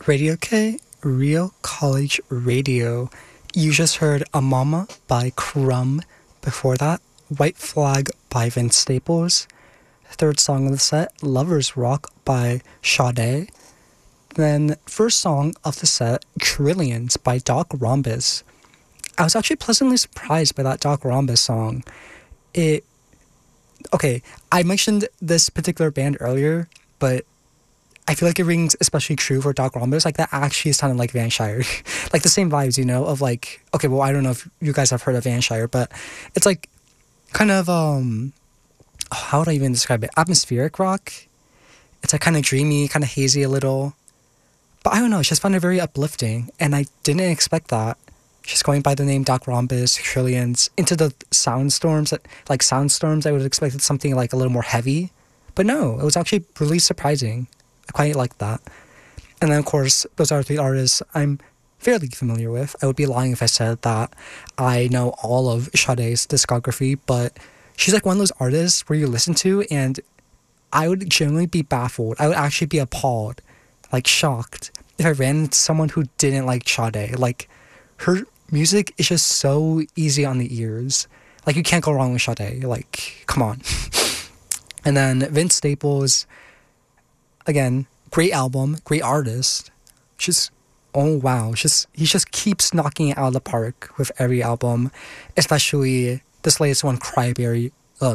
Radio K, Real College Radio. You just heard A Mama by Crumb. Before that, White Flag by Vince Staples. Third song of the set, Lovers Rock by Sade. Then first song of the set, Trillions by Doc Rhombus. I was actually pleasantly surprised by that Doc Rhombus song. Okay, I mentioned this particular band earlier, but I feel like it rings especially true for Doc Rhombus. Like, that actually sounded like Van Shire. Like, the same vibes, of like, okay, well, I don't know if you guys have heard of Van Shire, but it's like kind of, how would I even describe it? Atmospheric rock. It's like kind of dreamy, kind of hazy a little. But I don't know, I just found it very uplifting, and I didn't expect that. Just going by the name Doc Rhombus, Trillions, into the soundstorms, I would have expected something like a little more heavy. But no, it was actually really surprising. I quite like that. And then, of course, those are the artists I'm fairly familiar with. I would be lying if I said that I know all of Sade's discography, but she's like one of those artists where you listen to and I would generally be baffled. I would actually be appalled, like shocked, if I ran into someone who didn't like Sade. Like, her music is just so easy on the ears. Like, you can't go wrong with Sade. Like, come on. And then Vince Staples, again, great album, great artist. Just, oh wow, he just keeps knocking it out of the park with every album, especially this latest one, Crybaby,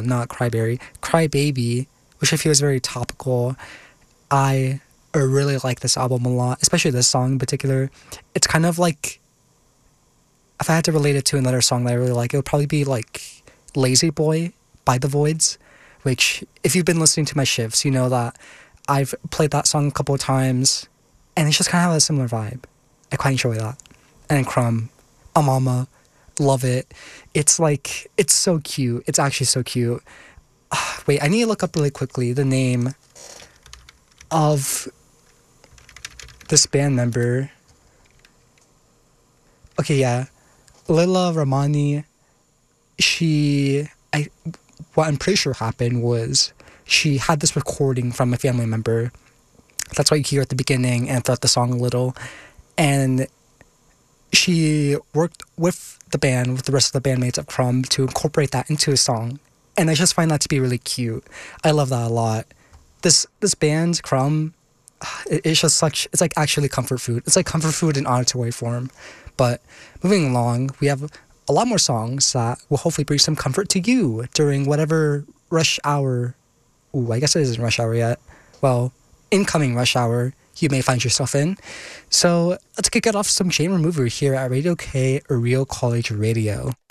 which I feel is very topical. I really like this album a lot, especially this song in particular. It's kind of like, if I had to relate it to another song that I really like, it would probably be like Lazy Boy by The Voids, which, if you've been listening to my shifts, you know that I've played that song a couple of times, and it's just kind of have a similar vibe. I quite enjoy that. And then Crumb, A Mama, love it. It's like, it's so cute. It's actually so cute. Wait, I need to look up really quickly the name of this band member. Okay, yeah. Lila Ramani, what I'm pretty sure happened was she had this recording from a family member. That's what you hear at the beginning and throughout the song a little. And she worked with the band, with the rest of the bandmates of Crumb, to incorporate that into a song. And I just find that to be really cute. I love that a lot. This band, Crumb, it's just it's like actually comfort food. It's like comfort food in auditory form. But moving along, we have a lot more songs that will hopefully bring some comfort to you during whatever rush hour. Ooh, I guess it isn't rush hour yet. Well, incoming rush hour you may find yourself in. So let's kick it off some Jane Remover here at Radio K, Real College Radio.